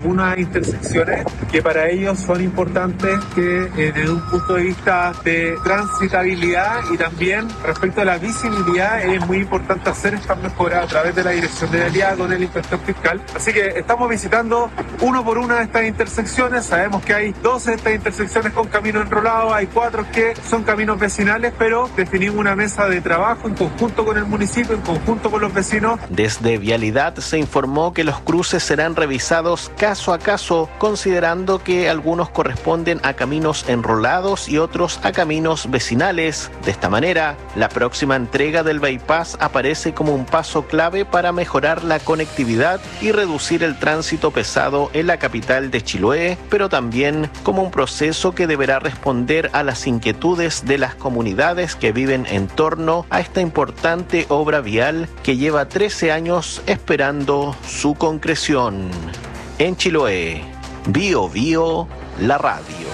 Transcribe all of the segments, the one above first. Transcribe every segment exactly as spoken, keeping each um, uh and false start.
unas intersecciones que para ellos son importantes que eh, desde un punto de vista de transitabilidad y también respecto a la visibilidad es muy importante hacer estas mejoras a través de la Dirección de Vialidad con el inspector fiscal. Así que estamos visitando uno por una de estas intersecciones. Sabemos que hay doce de estas intersecciones con caminos enrolados, hay cuatro que son caminos vecinales, pero definimos una mesa de trabajo en conjunto con el municipio, en conjunto con los vecinos. Desde Vialidad se informó que los cruces serán revisados caso a caso, considerando que algunos corresponden a caminos enrolados y otros a caminos vecinales. De esta manera, la próxima entrega del bypass aparece como un paso clave para mejorar la conectividad y reducir el tránsito pesado en la capital de Chiloé, pero también como un proceso que deberá responder a las inquietudes de las comunidades que viven en torno a esta importante obra vial que lleva trece años esperando su concreción. En Chiloé, Bio Bio, la radio.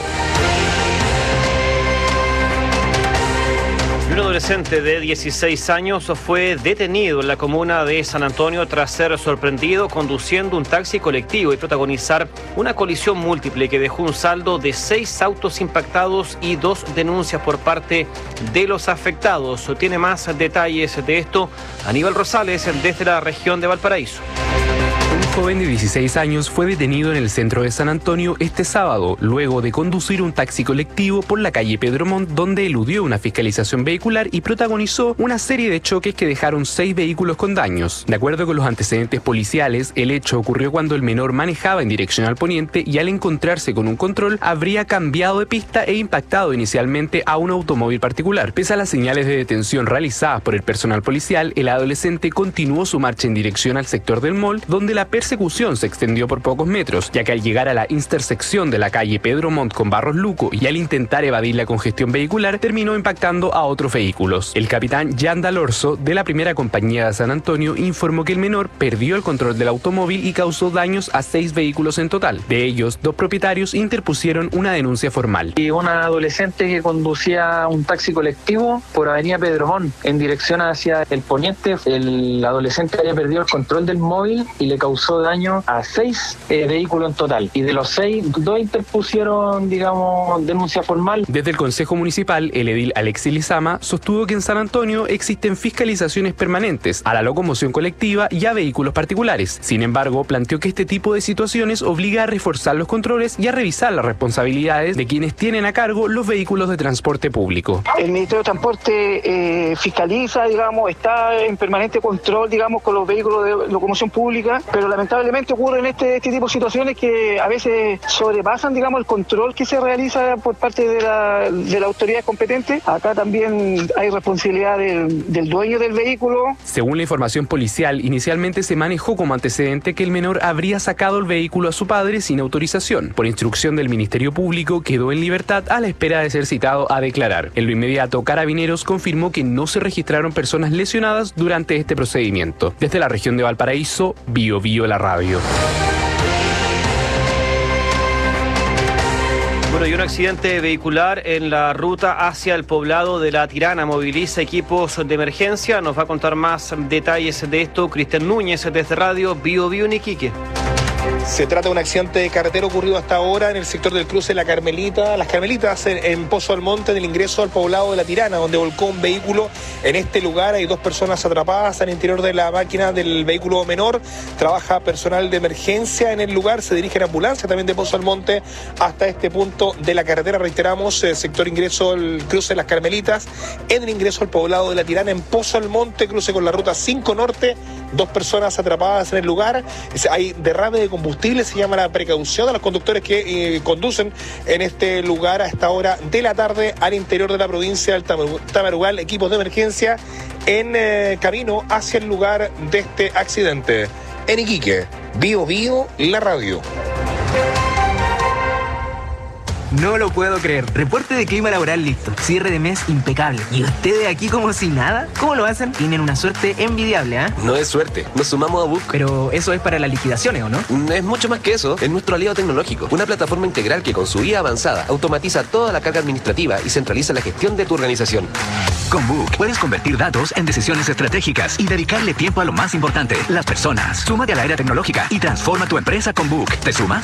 Un adolescente de dieciséis años fue detenido en la comuna de San Antonio tras ser sorprendido conduciendo un taxi colectivo y protagonizar una colisión múltiple que dejó un saldo de seis autos impactados y dos denuncias por parte de los afectados. Tiene más detalles de esto Aníbal Rosales desde la región de Valparaíso. Un joven de dieciséis años fue detenido en el centro de San Antonio este sábado, luego de conducir un taxi colectivo por la calle Pedro Montt, donde eludió una fiscalización vehicular y protagonizó una serie de choques que dejaron seis vehículos con daños. De acuerdo con los antecedentes policiales, el hecho ocurrió cuando el menor manejaba en dirección al poniente y al encontrarse con un control, habría cambiado de pista e impactado inicialmente a un automóvil particular. Pese a las señales de detención realizadas por el personal policial, el adolescente continuó su marcha en dirección al sector del mall, donde la persecución se extendió por pocos metros, ya que al llegar a la intersección de la calle Pedro Montt con Barros Luco y al intentar evadir la congestión vehicular, terminó impactando a otros vehículos. El capitán Jan Dalorzo, de la primera compañía de San Antonio, informó que el menor perdió el control del automóvil y causó daños a seis vehículos en total. De ellos, dos propietarios interpusieron una denuncia formal. Y una adolescente que conducía un taxi colectivo por avenida Pedro Montt en dirección hacia el poniente. El adolescente había perdido el control del móvil y le causó daño a seis eh, vehículos en total. Y de los seis, dos interpusieron, digamos, denuncia formal. Desde el Consejo Municipal, el edil Alexis Lizama sostuvo que en San Antonio existen fiscalizaciones permanentes a la locomoción colectiva y a vehículos particulares. Sin embargo, planteó que este tipo de situaciones obliga a reforzar los controles y a revisar las responsabilidades de quienes tienen a cargo los vehículos de transporte público. El Ministerio de Transporte eh, fiscaliza, digamos, está en permanente control, digamos, con los vehículos de locomoción pública, pero lamentablemente ocurren este, este tipo de situaciones que a veces sobrepasan, digamos, el control que se realiza por parte de la, de la autoridad competente. Acá también hay responsabilidad del, del dueño del vehículo. Según la información policial, inicialmente se manejó como antecedente que el menor habría sacado el vehículo a su padre sin autorización. Por instrucción del Ministerio Público, quedó en libertad a la espera de ser citado a declarar. En lo inmediato, Carabineros confirmó que no se registraron personas lesionadas durante este procedimiento. Desde la región de Valparaíso, Bio Bio la radio. Bueno, y un accidente vehicular en la ruta hacia el poblado de La Tirana moviliza equipos de emergencia. Nos va a contar más detalles de esto Cristian Núñez desde Radio Bio Bio en Iquique. Se trata de un accidente de carretera ocurrido hasta ahora en el sector del cruce La Carmelita, Las Carmelitas, en, en Pozo Almonte, en el ingreso al poblado de La Tirana, donde volcó un vehículo. En este lugar hay dos personas atrapadas al interior de la máquina del vehículo menor. Trabaja personal de emergencia en el lugar, se dirige en ambulancia también de Pozo Almonte hasta este punto de la carretera. Reiteramos, eh, sector ingreso al cruce Las Carmelitas, en el ingreso al poblado de La Tirana, en Pozo Almonte, cruce con la ruta cinco Norte, dos personas atrapadas en el lugar. Hay derrame de combustible, se llama la precaución a los conductores que eh, conducen en este lugar a esta hora de la tarde al interior de la provincia del Tamarugal. Equipos de emergencia en eh, camino hacia el lugar de este accidente. En Iquique, Bio Bio, la radio. No lo puedo creer. Reporte de clima laboral listo. Cierre de mes impecable. ¿Y ustedes aquí como si nada? ¿Cómo lo hacen? Tienen una suerte envidiable, ¿ah? ¿eh? No es suerte. Nos sumamos a Book. Pero eso es para las liquidaciones, ¿o no? Es mucho más que eso. Es nuestro aliado tecnológico. Una plataforma integral que con su I A avanzada automatiza toda la carga administrativa y centraliza la gestión de tu organización. Con Book puedes convertir datos en decisiones estratégicas y dedicarle tiempo a lo más importante, las personas. Súmate a la era tecnológica y transforma tu empresa con Book. ¿Te sumas?